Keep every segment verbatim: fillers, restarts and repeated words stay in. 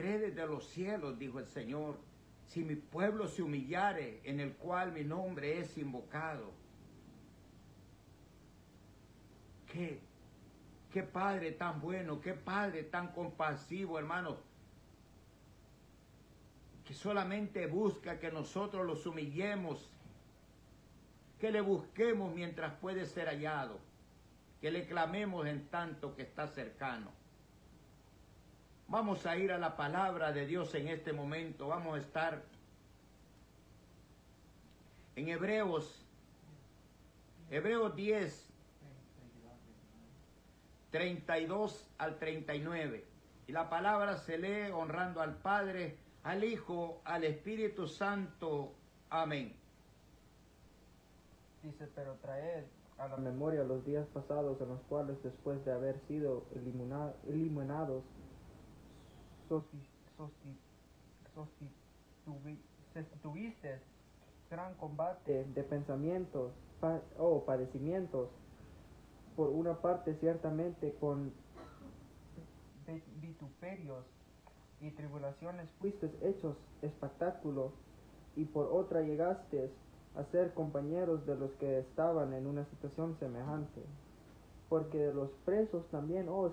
descenderé desde los cielos, dijo el Señor, si mi pueblo se humillare, en el cual mi nombre es invocado. Qué, qué Padre tan bueno, qué Padre tan compasivo, hermanos, que solamente busca que nosotros los humillemos, que le busquemos mientras puede ser hallado, que le clamemos en tanto que está cercano. Vamos a ir a la palabra de Dios en este momento. Vamos a estar en Hebreos, Hebreos diez, treinta y dos al treinta y nueve. Y la palabra se lee honrando al Padre, al Hijo, al Espíritu Santo. Amén. Dice, pero traed a la memoria los días pasados en los cuales, después de haber sido elimina, eliminados, tuviste gran combate de pensamientos pa, o oh, padecimientos, por una parte ciertamente con vituperios y tribulaciones fuiste hechos espectáculo, y por otra llegaste a ser compañeros de los que estaban en una situación semejante, porque de los presos también os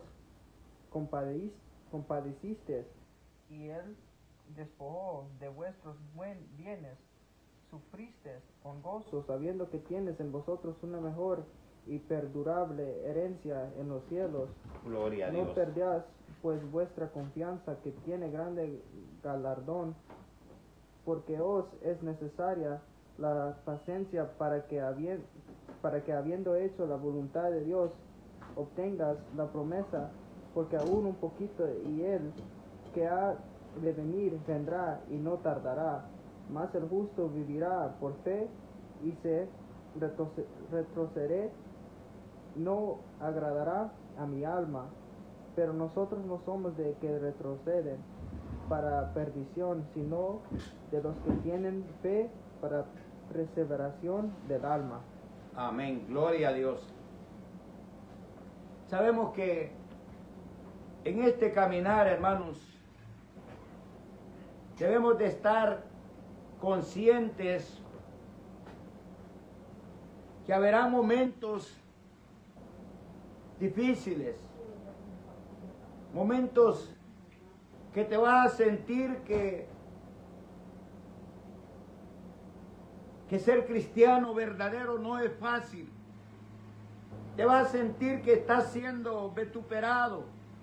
compadeciste, y él despojó de vuestros buen bienes, sufriste con gozo, sabiendo que tienes en vosotros una mejor y perdurable herencia en los cielos. Gloria a no Dios. perdáis pues vuestra confianza, que tiene grande galardón, porque os es necesaria la paciencia para que, habi para que habiendo hecho la voluntad de Dios, obtengas la promesa, porque aún un poquito, y él que ha de venir vendrá y no tardará. Mas el justo vivirá por fe, y se retrocederá, no agradará a mi alma. Pero nosotros no somos de que retroceden para perdición, sino de los que tienen fe para perseveración del alma. Amén, gloria a Dios. Sabemos que en este caminar, hermanos, debemos de estar conscientes que habrá momentos difíciles, momentos que te vas a sentir que, que ser cristiano verdadero no es fácil. Te vas a sentir que estás siendo vituperado,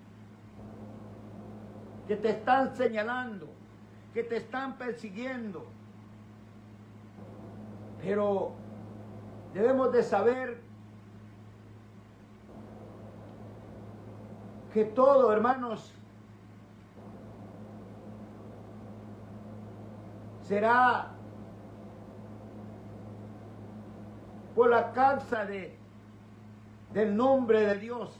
que te están señalando, que te están persiguiendo. Pero debemos de saber que todo, hermanos, será por la causa de, del nombre de Dios.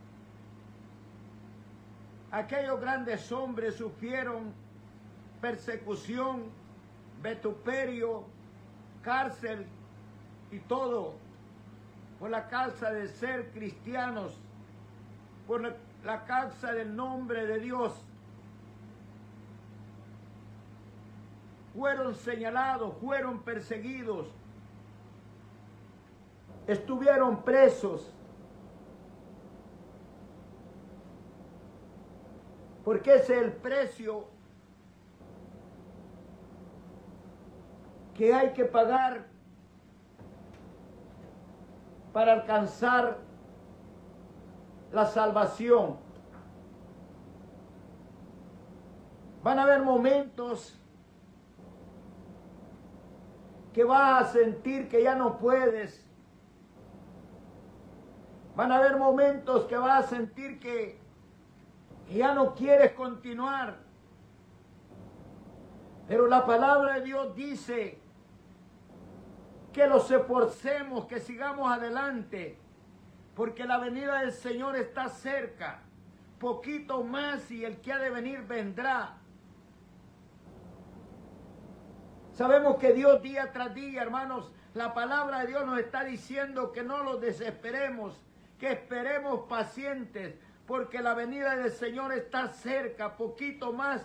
Aquellos grandes hombres sufrieron persecución, vituperio, cárcel y todo por la causa de ser cristianos, por la, la causa del nombre de Dios. Fueron señalados, fueron perseguidos, estuvieron presos, porque ese es el precio que hay que pagar para alcanzar la salvación. Van a haber momentos que vas a sentir que ya no puedes. Van a haber momentos que vas a sentir que, que ya no quieres continuar. Pero la palabra de Dios dice que los esforcemos, que sigamos adelante, porque la venida del Señor está cerca. Poquito más y el que ha de venir vendrá. Sabemos que Dios día tras día, hermanos, la palabra de Dios nos está diciendo que no los desesperemos, que esperemos pacientes, porque la venida del Señor está cerca, poquito más